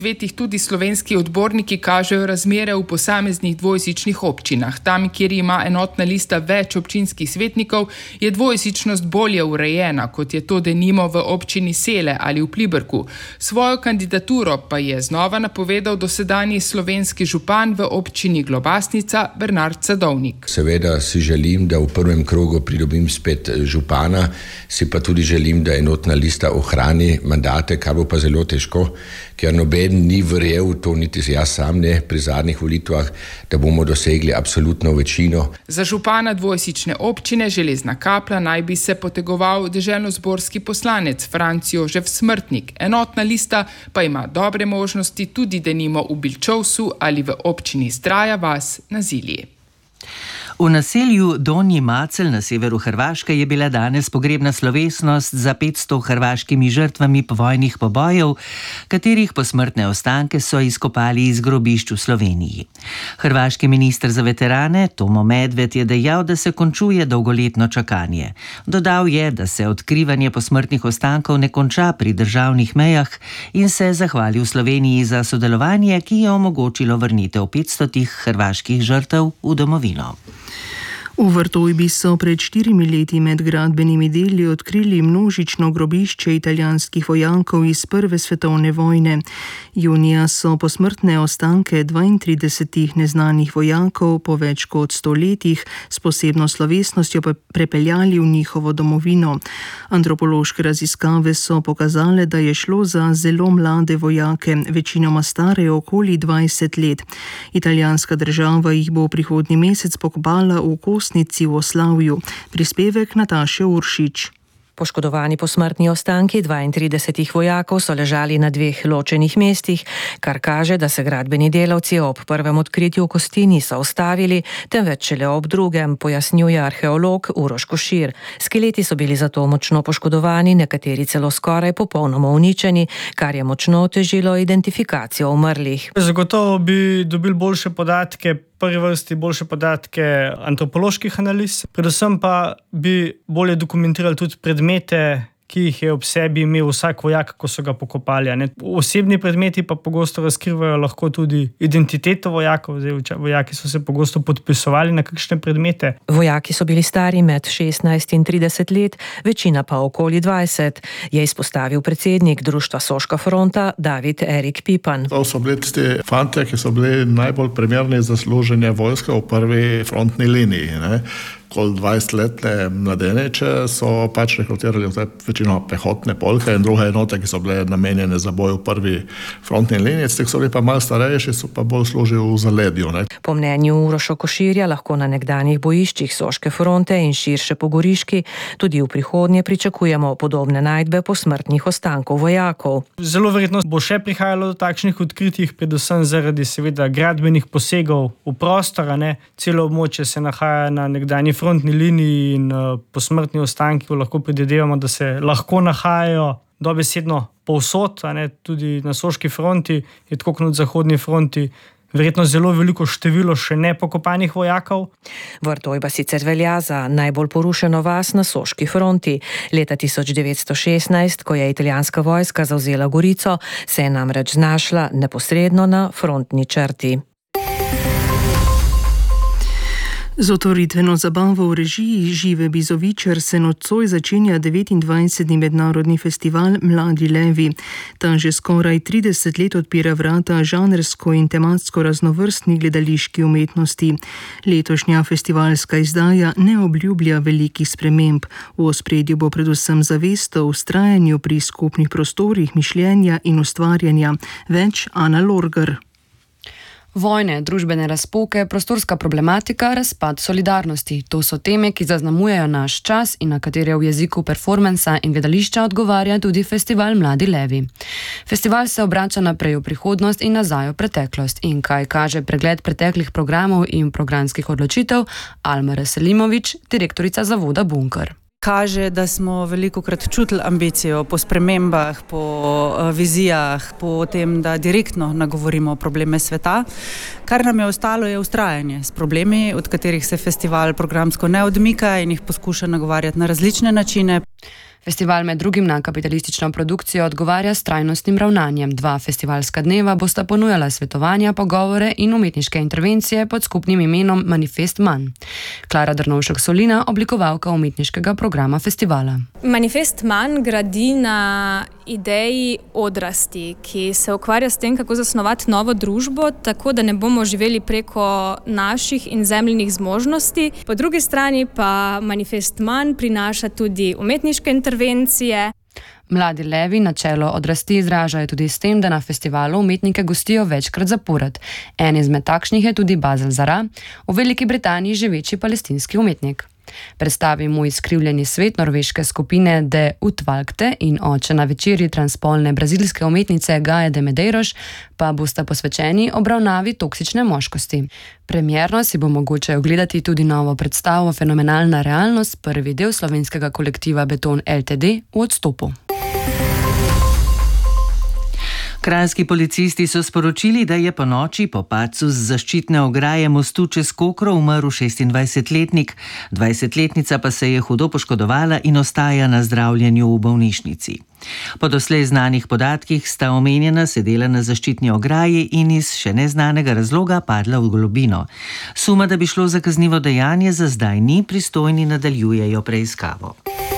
Svetih tudi slovenski odborniki kažejo razmere v posameznih dvojezičnih občinah. Tam, kjer ima enotna lista več občinskih svetnikov, je dvojezičnost bolje urejena, kot je to denimo v občini Sele ali v Pliberku. Svojo kandidaturo pa je znova napovedal dosedanji slovenski župan v občini Globasnica Bernard Sadovnik. Seveda si želim, da v prvem krogu pridobim spet župana, si pa tudi želim, da enotna lista ohrani mandate, kar bo pa zelo težko, ker noben ni verjel v to, niti jaz sam ne, pri zadnjih volitvah, da bomo dosegli absolutno večino. Za župana dvojezične občine Železna Kapla naj bi se potegoval deželnozborski poslanec Franc Jožef Smrtnik. Enotna lista pa ima dobre možnosti tudi denimo v Bilčovsu ali v občini Zdraja vas na Zilji. V naselju Donji Macelj na severu Hrvaške je bila danes pogrebna slovesnost za 500 hrvaškimi žrtvami povojnih pobojev, katerih posmrtne ostanke so izkopali iz grobišč v Sloveniji. Hrvaški minister za veterane Tomo Medved je dejal, da se končuje dolgoletno čakanje. Dodal je, da se odkrivanje posmrtnih ostankov ne konča pri državnih mejah in se zahvalil Sloveniji za sodelovanje, ki je omogočilo vrnitev 500 hrvaških žrtev v domovino. V Vrtojbi so pred 4 leti med gradbenimi deli odkrili množično grobišče italijanskih vojakov iz Prve svetovne vojne. Junija so posmrtne ostanke 32 neznanih vojakov po več kot 100 letih s posebno slovesnostjo prepeljali v njihovo domovino. Antropološke raziskave so pokazale, da je šlo za zelo mlade vojake, večinoma stare okoli 20 let. Italijanska država jih bo prihodnji mesec pokopala v Kosnici v Oslavju. Prispevek Nataše Uršič. Poškodovani posmrtni ostanki 32 vojakov so ležali na 2 ločenih mestih, kar kaže, da se gradbeni delavci ob prvem odkritju kosti niso ustavili, temveč šele ob drugem, pojasnjuje arheolog Uroš Košir. Skeleti so bili zato močno poškodovani, nekateri celo skoraj popolnoma uničeni, kar je močno otežilo identifikacijo umrlih. Zagotovo bi dobili boljše podatke, prvi vrsti boljše podatke antropoloških analiz, predvsem pa bi bolje dokumentirali tudi predmete, ki jih je ob sebi imel vsak vojak, ko so ga pokopali. Osebni predmeti pa pogosto razkrivajo lahko tudi identiteto vojakov. Vojaki so se pogosto podpisovali na kakšne predmete. Vojaki so bili stari med 16 in 30 let, večina pa okoli 20, je izpostavil predsednik Društva Soška fronta David Erik Pipan. To so bili tisti fantje, ki so bili najbolj primerni za služenje vojske v prvi frontni liniji. Okoli 20-letne mladeneče so pač rekrutirali v te večino pehotne polke in druge enote, ki so bile namenjene za boj v prvi frontni liniji. Teh so bili pa malo starejši, so pa bolj služili v zaledju. Po mnenju Uroša Koširja lahko na nekdanjih bojiščih Soške fronte in širše po Goriški tudi v prihodnje pričakujemo podobne najdbe posmrtnih ostankov vojakov. Zelo verjetno bo še prihajalo do takšnih odkritij, predvsem zaradi seveda gradbenih posegov v prostor. Celo območje se nahaja na nekdanji frontni liniji in posmrtni ostanki lahko predvidevamo, da se lahko nahajajo dobesedno povsod, tudi na Soški fronti, je tako kot na zahodni fronti, verjetno zelo veliko število še nepokopanih vojakov. Vrtojba sicer velja za najbolj porušeno vas na Soški fronti. Leta 1916, ko je italijanska vojska zavzela Gorico, se je namreč znašla neposredno na frontni črti. Z otvoritveno zabavo v režiji Žive Bizovičar se nocoj začenja 29. mednarodni festival Mladi levi. Ta že skoraj 30 let odpira vrata žanrsko in tematsko raznovrstni gledališki umetnosti. Letošnja festivalska izdaja ne obljublja velikih sprememb. V ospredju bo predvsem zavest o vztrajanju pri skupnih prostorih mišljenja in ustvarjanja. Več Ana Lorgar. Vojne, družbene razpoke, prostorska problematika, razpad solidarnosti. To so teme, ki zaznamujejo naš čas in na katere v jeziku performansa in gledališča odgovarja tudi festival Mladi levi. Festival se obrača naprej v prihodnost in nazaj v preteklost. In kaj kaže pregled preteklih programov in programskih odločitev, Alma Selimović, direktorica zavoda Bunker. Kaže, da smo velikokrat čutili ambicijo po spremembah, po vizijah, po tem, da direktno nagovorimo probleme sveta. Kar nam je ostalo, je vztrajanje s problemi, od katerih se festival programsko ne odmika in jih poskuša nagovarjati na različne načine. Festival med drugim na kapitalistično produkcijo odgovarja s trajnostnim ravnanjem. 2 festivalska dneva bosta ponujala svetovanja, pogovore in umetniške intervencije pod skupnim imenom Manifest Man. Klara Drnovšek-Solina, oblikovalka umetniškega programa festivala. Manifest Man gradi na ideji odrasti, ki se ukvarja s tem, kako zasnovati novo družbo, tako da ne bomo živeli preko naših in zemljinih zmožnosti. Po drugi strani pa Manifest Man prinaša tudi umetniške intervencije. Mladi levi na čelo odrasti izražajo tudi s tem, da na festivalu umetnike gostijo večkrat zapored. En izmed takšnih je tudi Basel Zara, v Veliki Britaniji živeči palestinski umetnik. Predstavi mu izkrivljeni svet norveške skupine De Utvalgte in oče na večerji transpolne brazilske umetnice Gaje de Medeiros pa bosta posvečeni obravnavi toksične moškosti. Premierno si bo mogoče ogledati tudi novo predstavo Fenomenalna realnost, prvi del slovenskega kolektiva Beton Ltd. V odstopu. Kranjski policisti so sporočili, da je po noči po padcu z zaščitne ograje mostu čez Kokro umrl 26-letnik, 20-letnica pa se je hudo poškodovala in ostaja na zdravljenju v bolnišnici. Po doslej znanih podatkih sta omenjena sedela na zaščitni ograji in iz še neznanega razloga padla v globino. Suma, da bi šlo za kaznivo dejanje, za zdaj ni, pristojni nadaljujejo preiskavo.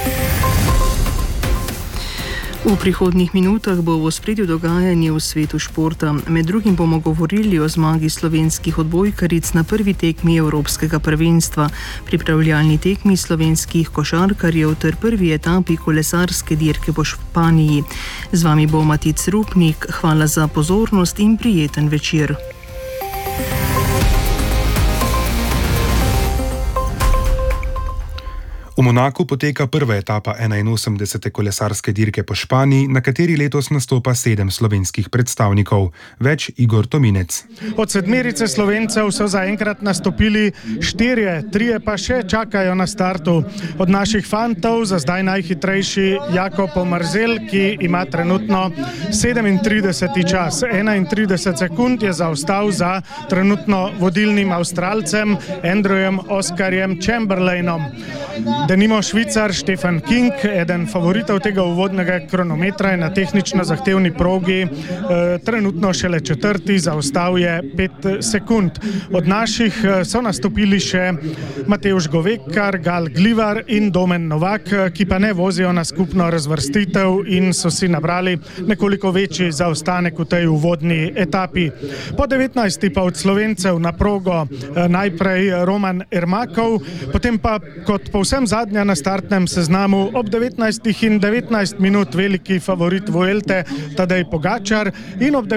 V prihodnjih minutah bo v ospredju dogajanje v svetu športa. Med drugim bomo govorili o zmagi slovenskih odbojkaric na prvi tekmi Evropskega prvenstva, pripravljalni tekmi slovenskih košarkarjev ter prvi etapi kolesarske dirke po Španiji. Z vami bo Matic Rupnik. Hvala za pozornost in prijeten večer. V Monaku poteka prva etapa 81. kolesarske dirke po Španiji, na kateri letos nastopa 7 slovenskih predstavnikov. Več Igor Tominec. Od 7 Slovencev so zaenkrat nastopili 4, 3 pa še čakajo na startu. Od naših fantov za zdaj najhitrejši Jakob Omerzel, ki ima trenutno 37. čas. 31 sekund je zaostal za trenutno vodilnim Avstralcem Andrewjem Oskarjem Chamberlainom. Denimo Švicar Stefan King, eden favoritov tega uvodnega kronometra, je na tehnično zahtevni progi trenutno šele 4., zaostal je 5 sekund. Od naših so nastopili še Matevž Govekar, Gal Glivar in Domen Novak, ki pa ne vozijo na skupno razvrstitev in so si nabrali nekoliko večji zaostanek v tej uvodni etapi. Po 19. pa od Slovencev na progo najprej Roman Ermakov, potem pa kot povsem zadnja na startnem seznamu ob 19 in 19 minut veliki favorit Vuelte Tadej Pogačar in ob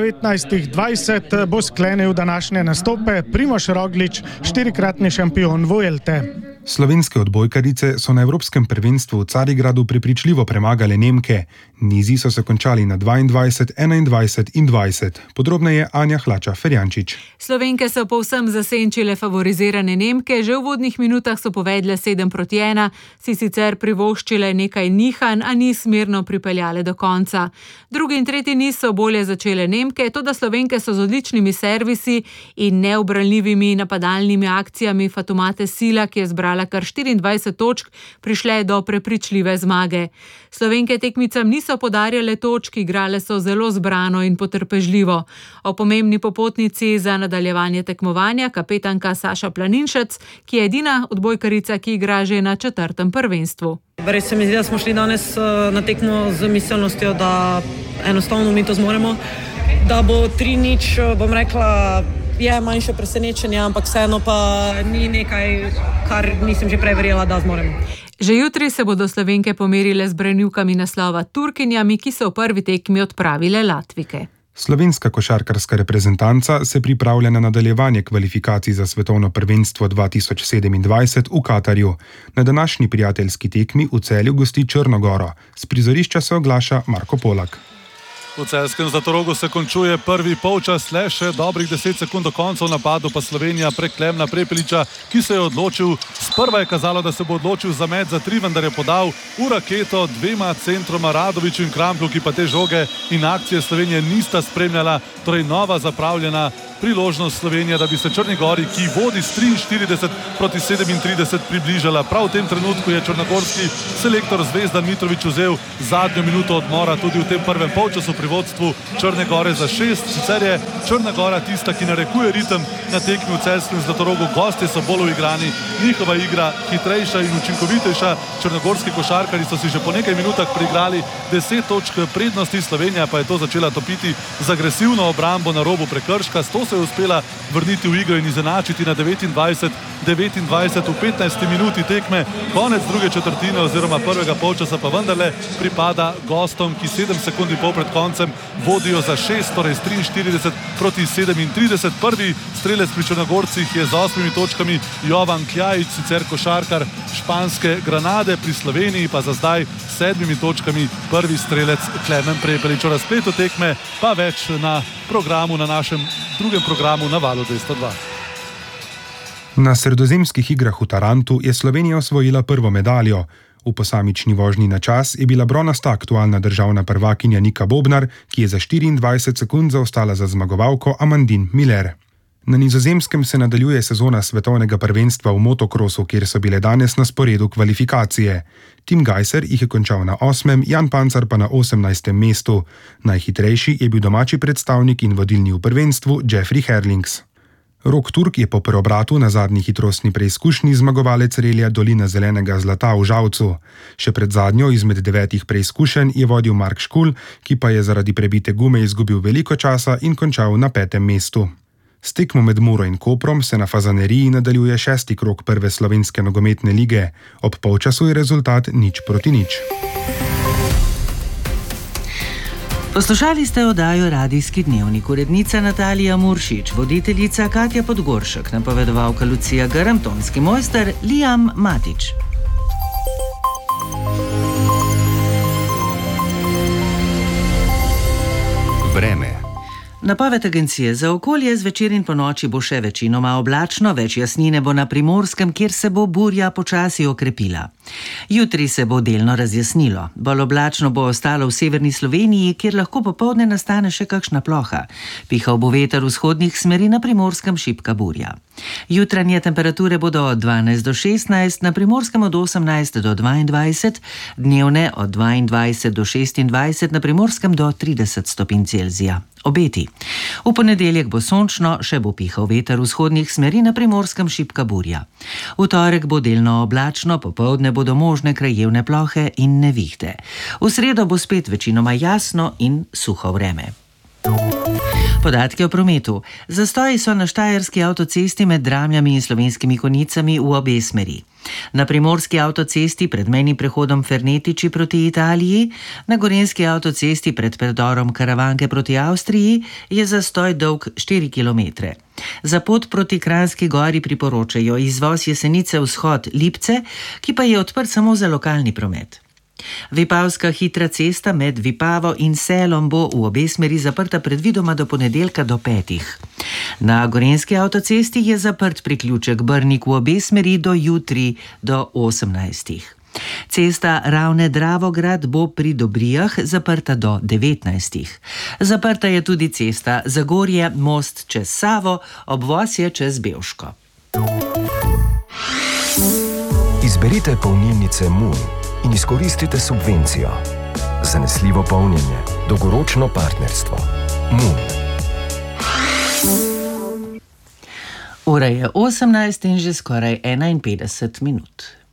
19:20 bo sklenil današnje nastope Primož Roglič, 4-kratni šampion Vuelte. Slovenske odbojkarice so na Evropskem prvenstvu v Carigradu prepričljivo premagale Nemke. Nizi so se končali na 22, 21 in 20. Podrobneje Anja Hlača-Ferjančič. Slovenke so povsem zasenčile favorizirane Nemke, že v uvodnih minutah so povedle 7-1, si sicer privoščile nekaj nihanj, a ni smerno pripeljale do konca. Drugi in tretji niz so bolje začele Nemke, toda Slovenke so z odličnimi servisi in neubranljivimi napadalnimi akcijami Fatomate Sila, ki je zbrala kar 24 točk, prišle do prepričljive zmage. Slovenke tekmicam niso podarjale točk, igrale so zelo zbrano in potrpežljivo. O pomembni popotnici za nadaljevanje tekmovanja kapetanka Saša Planinšec, ki je edina odbojkarica, ki igra že na 4. prvenstvu. Res se mi zdi, da smo šli danes na tekmo z miselnostjo, da enostavno mi to zmoremo, da bo 3-0, bom rekla, je manjše presenečenje, ampak vseeno pa ni nekaj, kar nisem že prej verjela, da zmoremo. Že jutri se bodo Slovenke pomerile z branilkami naslova Turkinjami, ki so v prvi tekmi odpravile Latvike. Slovenska košarkarska reprezentanca se pripravlja na nadaljevanje kvalifikacij za svetovno prvenstvo 2027 v Katarju. Na današnji prijateljski tekmi v Celju gosti Črnogoro. S prizorišča se oglaša Marko Polak. V celjskem Zlatorogu se končuje prvi polčas, le še dobrih 10 sekund do konca, v napadu pa Slovenija prek Klemna Prepeliča, ki se je odločil, sprva je kazalo, da se bo odločil za met za 3, vendar je podal v raketo 2 centroma Radoviću in Kramplu, ki pa te žoge in akcije Slovenije nista spremljala, torej nova zapravljena priložnost Slovenije, da bi se Črni Gori, ki vodi s 43-37 približala. Prav v tem trenutku je črnogorski selektor Zvezdan Mitrović vzel zadnjo minuto odmora tudi v tem prvem polčasu pri vodstvu Črne Gore za 6. Sicer je Črna Gora tista, ki narekuje ritem na tekmi v Celjskem Zlatorogu. Gostje so bolj uigrani, njihova igra hitrejša in učinkovitejša. Črnogorski košarkarji so si že po nekaj minutah priigrali 10 točk prednosti, Slovenija pa je to začela topiti z agresivno obrambo na robu prekrška. S to se je uspela vrniti v igro in izenačiti na 29 v 15. minuti tekme. Konec druge četrtine oziroma prvega polčasa pa vendarle pripada gostom, ki 7 sekund in pol pred koncem vodijo za 6, torej s 43-37. Prvi strelec pri Črnogorcih je z 8 točkami Jovan Kljajić, sicer košarkar španske Granade, pri Sloveniji pa za zdaj s 7 točkami prvi strelec Klemen Prepelič. O razpletu tekme pa več na programu, na našem drugem programu na Valu 202. Na sredozemskih igrah v Tarantu je Slovenija osvojila prvo medaljo. V posamični vožnji na čas je bila bronasta aktualna državna prvakinja Nika Bobnar, ki je za 24 sekund zaostala za zmagovalko Amandine Miller. Na Nizozemskem se nadaljuje sezona svetovnega prvenstva v motokrosu, kjer so bile danes na sporedu kvalifikacije. Tim Gajser jih je končal na 8., Jan Pancar pa na 18. mestu. Najhitrejši je bil domači predstavnik in vodilni v prvenstvu Jeffrey Herlings. Rok Turk je po preobratu na zadnji hitrostni preizkušnji zmagovalec relija Dolina zelenega zlata v Žalcu. Še pred zadnjo izmed 9 preizkušenj je vodil Mark Škul, ki pa je zaradi prebite gume izgubil veliko časa in končal na 5. mestu. S tekmo med Muro in Koprom se na Fazaneriji nadaljuje 6. krog prve slovenske nogometne lige. Ob polčasu je rezultat 0-0. Poslušali ste oddajo Radijski dnevnik, urednica Natalija Muršič, voditeljica Katja Podgoršek, napovedovalka Lucija Grm, tonski mojster Liam Matič. Vreme. Napoved agencije za okolje: zvečer in ponoči bo še večinoma oblačno, več jasnine bo na Primorskem, kjer se bo burja počasi okrepila. Jutri se bo delno razjasnilo. Bolj oblačno bo ostalo v severni Sloveniji, kjer lahko popoldne nastane še kakšna ploha. Pihal bo veter vzhodnih smeri, na Primorskem šibka burja. Jutranje temperature bodo od 12 do 16, na Primorskem od 18 do 22, dnevne od 22 do 26, na Primorskem do 30 stopinj Celzija. Obeti. V ponedeljek bo sončno, še bo pihal veter vzhodnih smeri, na Primorskem šibka burja. V torek bo delno oblačno, popoldne bodo možne krajevne plohe in nevihte. V sredo bo spet večinoma jasno in suho vreme. Podatki o prometu. Zastoji so na Štajerski avtocesti med Dramljami in Slovenskimi Konjicami v obe smeri. Na Primorski avtocesti pred mejnim prehodom Fernetiči proti Italiji, na Gorenjski avtocesti pred predorom Karavanke proti Avstriji je zastoj dolg 4 km. Za pot proti Kranjski Gori priporočajo izvoz Jesenice vzhod Lipce, ki pa je odprt samo za lokalni promet. Vipavska hitra cesta med Vipavo in Selom bo v obe smeri zaprta predvidoma do ponedeljka do 5. Na Gorenjski avtocesti je zaprt priključek Brnik v obe smeri do jutri do 18. Cesta Ravne-Dravograd bo pri Dobrijah zaprta do 19. Zaprta je tudi cesta Zagorje, most čez Savo, obvoz je čez Bevško. Izberite polnilnice Moon in izkoristite subvencijo. Zanesljivo polnjenje, dolgoročno partnerstvo. Moon. Ura je 18 in že skoraj 51 minut.